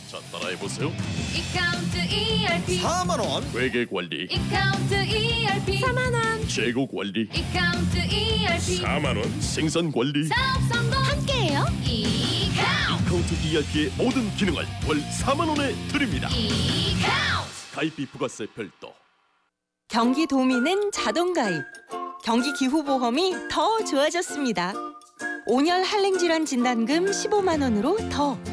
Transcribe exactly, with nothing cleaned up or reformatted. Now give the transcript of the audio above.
자, 따라해보세요. 이카운트 이알피 사만 원. 회계 관리, 이카운트 이알피 사만 원 재고 관리, 이카운트 이알피 사만 원. 생산 관리, 사업 성공 함께해요. 이카운트 카운트 이알피의 모든 기능을 월 사만 원에 드립니다. 이카운트 가입비 부가세 별도. 경기도민은 자동가입. 경기기후보험이 더 좋아졌습니다. 온열 한랭질환 진단금 십오만 원으로 더.